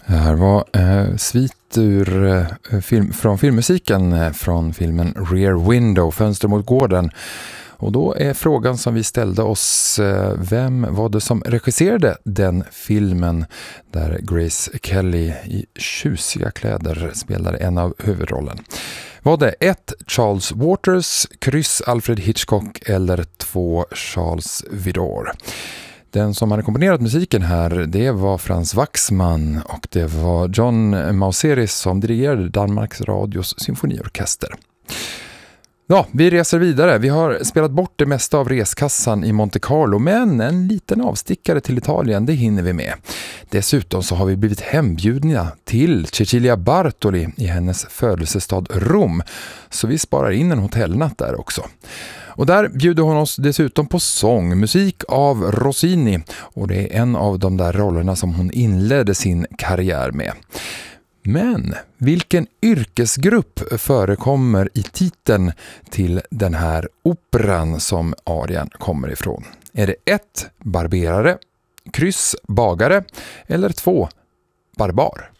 Det här var svit från filmmusiken från filmen Rear Window, Fönster mot gården. Och då är frågan som vi ställde oss, vem var det som regisserade den filmen där Grace Kelly i tjusiga kläder spelade en av huvudrollen? Var det 1. Charles Waters, kryss Alfred Hitchcock eller 2. Charles Vidor? Den som hade komponerat musiken här, det var Frans Waxman och det var John Mauseris som dirigerade Danmarks Radios symfoniorkester. Ja, vi reser vidare. Vi har spelat bort det mesta av reskassan i Monte Carlo, men en liten avstickare till Italien, det hinner vi med. Dessutom så har vi blivit hembjudna till Cecilia Bartoli i hennes födelsestad Rom, så vi sparar in en hotellnatt där också. Och där bjuder hon oss dessutom på sång, musik av Rossini, och det är en av de där rollerna som hon inledde sin karriär med. Men vilken yrkesgrupp förekommer i titeln till den här operan som arian kommer ifrån? Är det 1. barberare, kryss bagare eller 2. barbar?